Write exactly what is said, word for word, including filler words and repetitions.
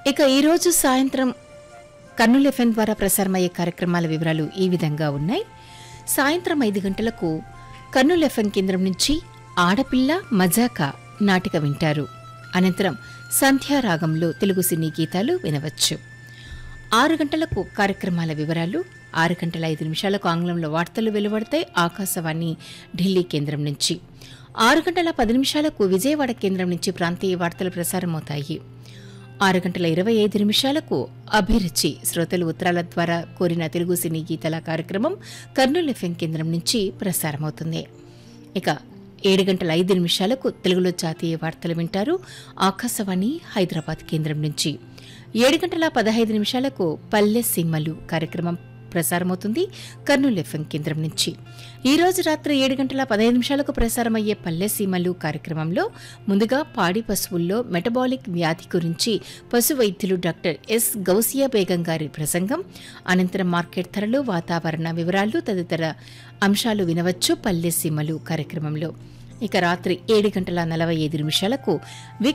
ఇక ఈరోజు సాయంత్రం కర్నూలు ఎఫ్ఎం ద్వారా ప్రసారమయ్యే కార్యక్రమాల వివరాలు ఈ విధంగా ఉన్నాయి. సాయంత్రం ఐదు గంటలకు కర్నూలు ఎఫ్ఎం కేంద్రం నుంచి ఆడపిల్ల మజాకా నాటిక వింటారు. అనంతరం సంధ్యారాగంలో తెలుగు సినీ గీతాలు వినవచ్చు. ఆరు గంటలకు కార్యక్రమాల వివరాలు, ఆరు గంటల ఐదు నిమిషాలకు ఆంగ్లంలో వార్తలు వెలువడతాయి ఆకాశవాణి ఢిల్లీ కేంద్రం నుంచి. ఆరు గంటల పది నిమిషాలకు విజయవాడ కేంద్రం నుంచి ప్రాంతీయ వార్తలు ప్రసారమవుతాయి. ఆరు గంటల ఇరవై ఐదు నిమిషాలకు అభిరుచి శ్రోతలు ఉత్తరాల ద్వారా కోరిన తెలుగు సినీ గీతాల కార్యక్రమం కర్నూలు ఎఫ్ఎం కేంద్రం నుంచి ప్రసారమవుతుంది. ఇక ఏడు గంటల ఐదు నిమిషాలకు తెలుగులో జాతీయ వార్తలు వింటారు ఆకాశవాణి హైదరాబాద్ కేంద్రం నుంచి. ఏడు గంటల పదహైదు నిమిషాలకు పల్లె సీమలు కార్యక్రమం ప్రసారమవుతుంది కర్నూలు ఎఫ్ఎం కేంద్రం నుంచి. ఈ రోజు రాత్రి ఏడు గంటల పదహైదు నిమిషాలకు ప్రసారమయ్యే పల్లె సీమలు కార్యక్రమంలో ముందుగా పాడి పశువుల్లో మెటబాలిక్ వ్యాధి గురించి పశు వైద్యులు డాక్టర్ ఎస్ గౌసియా బేగం గారి ప్రసంగం, అనంతరం మార్కెట్ ధరలు, వాతావరణ వివరాలు తదితర అంశాలు వినవచ్చు పల్లె సీమలు కార్యక్రమంలో. ఇక రాత్రి ఏడు గంటల నలభై ఐదు నిమిషాలకు